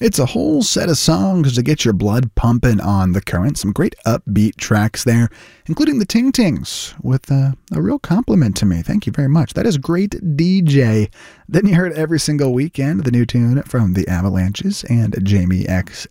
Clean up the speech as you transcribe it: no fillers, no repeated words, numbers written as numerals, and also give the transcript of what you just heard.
It's a whole set of songs to get your blood pumping on the current. Some great upbeat tracks there, including the Ting Tings, with a real compliment to me. Thank you very much. That is great DJ. Then you heard Every Single Weekend, the new tune from the Avalanches and Jamie X